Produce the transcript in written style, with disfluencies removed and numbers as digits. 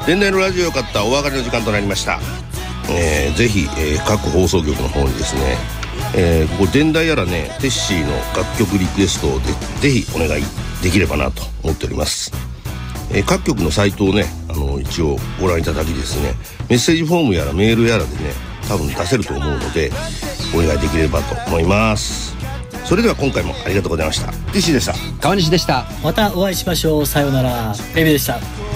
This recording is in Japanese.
伝来のラジオを買ったお別れの時間となりました。ぜひ、各放送局の方にですね、ここ伝来やらねテッシーの楽曲リクエストをぜひお願いできればなと思っております。各局のサイトをね一応ご覧いただきですね、メッセージフォームやらメールやらでね多分出せると思うのでお願いできればと思います。それでは今回もありがとうございました。テッシーでした。 川西でした。 またお会いしましょう。さようなら。エビでした。